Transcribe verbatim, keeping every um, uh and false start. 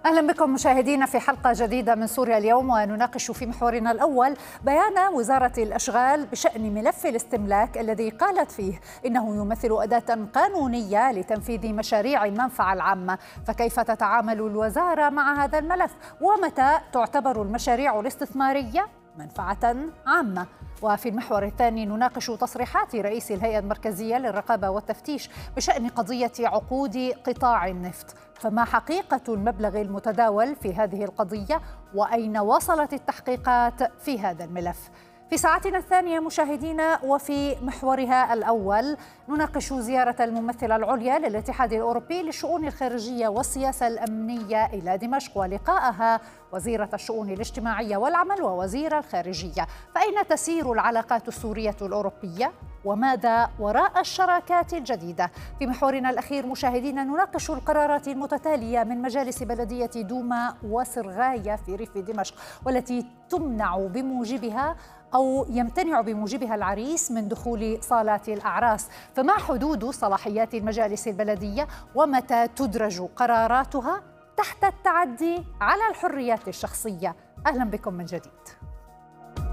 أهلا بكم مشاهدينا في حلقة جديدة من سوريا اليوم، ونناقش في محورنا الأول بيان وزارة الأشغال بشأن ملف الاستملاك الذي قالت فيه إنه يمثل أداة قانونية لتنفيذ مشاريع المنفعة العامة. فكيف تتعامل الوزارة مع هذا الملف؟ ومتى تعتبر المشاريع الاستثمارية منفعة عامة؟ وفي المحور الثاني نناقش تصريحات رئيس الهيئة المركزية للرقابة والتفتيش بشأن قضية عقود قطاع النفط. فما حقيقة المبلغ المتداول في هذه القضية؟ وأين وصلت التحقيقات في هذا الملف؟ في ساعتنا الثانية مشاهدينا وفي محورها الأول نناقش زيارة الممثلة العليا للاتحاد الأوروبي للشؤون الخارجية والسياسة الأمنية إلى دمشق، ولقائها وزيرة الشؤون الاجتماعية والعمل ووزير الخارجية. فأين تسير العلاقات السورية الأوروبية؟ وماذا وراء الشراكات الجديدة؟ في محورنا الأخير مشاهدينا نناقش القرارات المتتالية من مجالس بلدية دوما وسرغاية في ريف دمشق، والتي تمنع بموجبها أو يمتنع بموجبها العريس من دخول صالات الأعراس. فما حدود صلاحيات المجالس البلدية؟ ومتى تدرج قراراتها تحت التعدي على الحريات الشخصية؟ أهلا بكم من جديد.